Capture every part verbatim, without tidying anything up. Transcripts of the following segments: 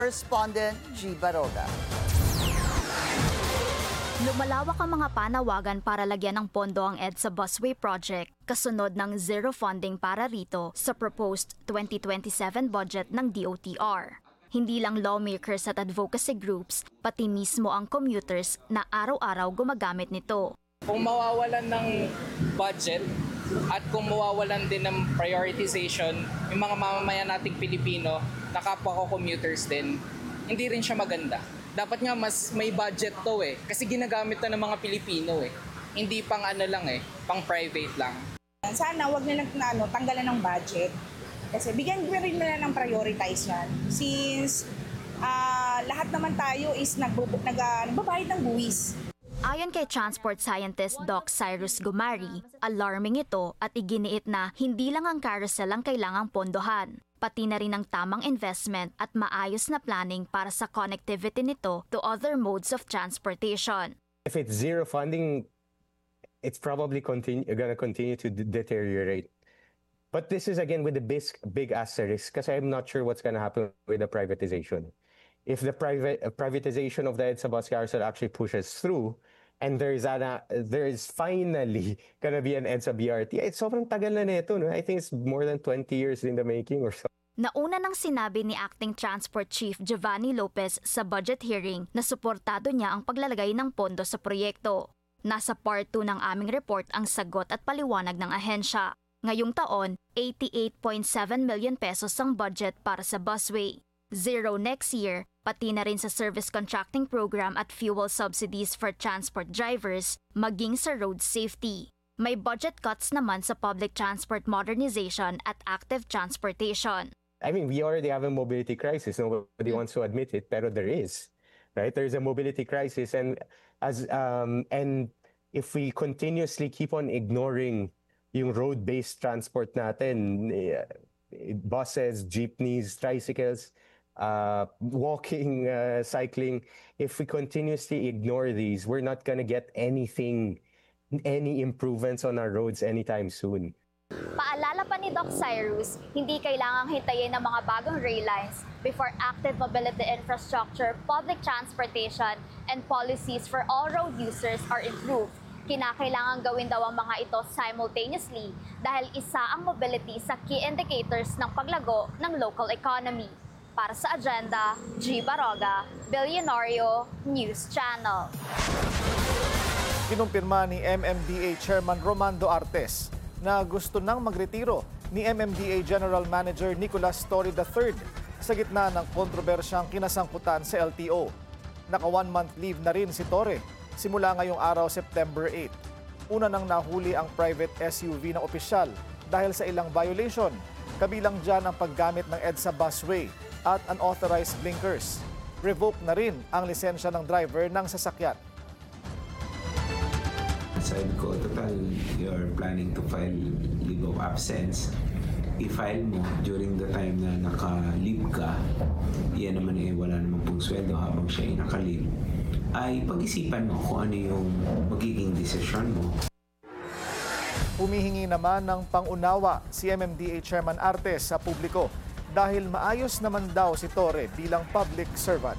Correspondent G. Baroga. Lumalawak ang mga panawagan para lagyan ng pondo ang EDSA Busway Project kasunod ng zero funding para rito sa proposed twenty twenty-seven budget ng D O T R. Hindi lang lawmakers at advocacy groups, pati mismo ang commuters na araw-araw gumagamit nito. Kung mawawalan ng budget at kung mawawalan din ng prioritization, yung mga mamamayan nating Pilipino, na kapwa ko commuters din, hindi rin siya maganda. Dapat nga mas may budget to eh, kasi ginagamit na ng mga Pilipino eh. Hindi pang ano lang eh, pang private lang. Sana wag nilang na, ano, tanggalan ng budget, kasi bigyan rin nila ng prioritize yan. Since uh, lahat naman tayo is nagbub- nag, uh, nagbabayad ng buwis. Ayon kay transport scientist Doc Cyrus Gumari, alarming ito at iginiit na hindi lang ang carousel ang kailangang pondohan, pati na rin ang tamang investment at maayos na planning para sa connectivity nito to other modes of transportation. If it's zero funding, it's probably continue, gonna continue to d- deteriorate. But this is again with the big, big asterisk because I'm not sure what's gonna happen with the privatization. If the private uh, privatization of the EDSA bus carousel actually pushes through, and there is ana, there is finally gonna be an EDSA B R T, it's sobrang tagal na nito, no? I think it's more than twenty years in the making or so. Nauna nang sinabi ni Acting Transport Chief Giovanni Lopez sa budget hearing na suportado niya ang paglalagay ng pondo sa proyekto. Nasa part two ng aming report ang sagot at paliwanag ng ahensya. Ngayong taon, eighty-eight point seven million pesos ang budget para sa busway. Zero next year, pati na rin sa service contracting program at fuel subsidies for transport drivers, maging sa road safety. May budget cuts naman sa public transport modernization at active transportation. I mean, we already have a mobility crisis. Nobody wants to admit it, pero there is, right? There is a mobility crisis, and as um, and if we continuously keep on ignoring yung road-based transport natin, eh, buses, jeepneys, tricycles, uh, walking, uh, cycling, if we continuously ignore these, we're not gonna get anything, any improvements on our roads anytime soon. Paalala pa ni Doc Cyrus, hindi kailangang hintayin ng mga bagong rail lines before active mobility infrastructure, public transportation, and policies for all road users are improved. Kinakailangan gawin daw ang mga ito simultaneously dahil isa ang mobility sa key indicators ng paglago ng local economy. Para sa Agenda, G. Baroga, Billionario News Channel. Kinumpirma ni M M D A Chairman Romando Artes na gusto nang magretiro ni M M D A General Manager Nicolas Torre the third sa gitna ng kontrobersyang kinasangkutan sa L T O. Naka one-month leave na rin si Torre simula ngayong araw September eighth. Una nang nahuli ang private S U V na opisyal dahil sa ilang violation, kabilang dyan ang paggamit ng EDSA busway at unauthorized blinkers. Revoke na rin ang lisensya ng driver ng sasakyan. Sabi ko, total, you're planning to file leave of absence. I-file mo during the time na naka-leave ka, yan naman eh, wala naman pong sweldo habang siya ay naka-leave, ay pag-isipan mo kung ano yung magiging desisyon mo. Humihingi naman ng pangunawa si M M D A Chairman Artes sa publiko dahil maayos naman daw si Torre bilang public servant.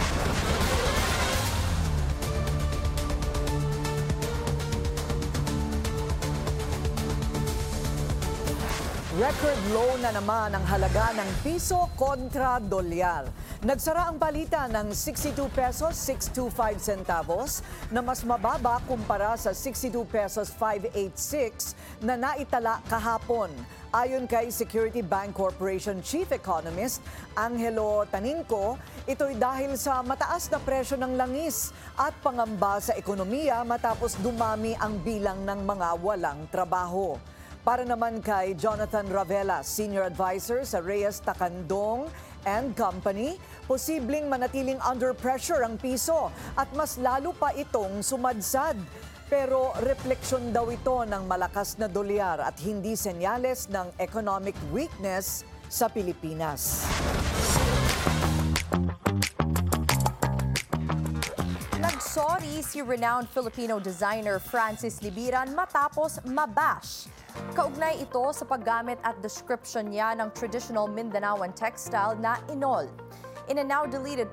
Record low na naman ang halaga ng piso kontra dolyar. Nagsara ang palitan ng sixty-two pesos six twenty-five centavos na mas mababa kumpara sa sixty-two pesos five eighty-six na naitala kahapon. Ayon kay Security Bank Corporation Chief Economist Angelo Taninco, ito'y dahil sa mataas na presyo ng langis at pangamba sa ekonomiya matapos dumami ang bilang ng mga walang trabaho. Para naman kay Jonathan Ravela, Senior Advisor sa Reyes Takandong and Company, posibleng manatiling under pressure ang piso at mas lalo pa itong sumadsad. Pero refleksyon daw ito ng malakas na dolyar at hindi senyales ng economic weakness sa Pilipinas. Nagsorry si renowned Filipino designer Francis Libiran matapos mabash. Kaugnay ito sa paggamit at description niya ng traditional Mindanaoan textile na inol. in a now deleted